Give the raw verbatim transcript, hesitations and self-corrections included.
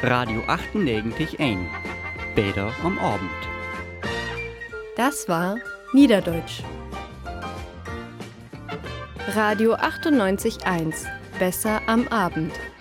Radio achtundnegenzig Eén. Bäder am Abend. Das war Niederdeutsch. Radio achtundneunzig Komma eins. Besser am Abend.